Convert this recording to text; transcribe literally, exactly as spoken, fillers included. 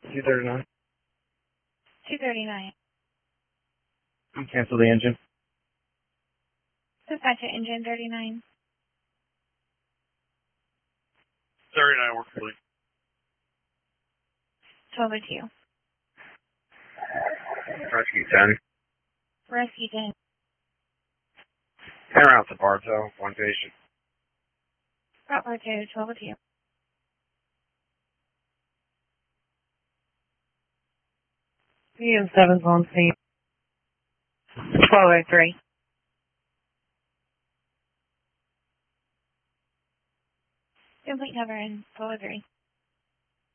two thirty-nine. two thirty-nine. Cancel the engine. Dispatcher engine thirty-nine. thirty-nine works for you. twelve oh two. Rescue ten. Rescue ten. ten routes to Bartow, one patient. Route Bartow, twelve oh two. P M seven's on scene. twelve oh three. Complete cover in twelve oh three.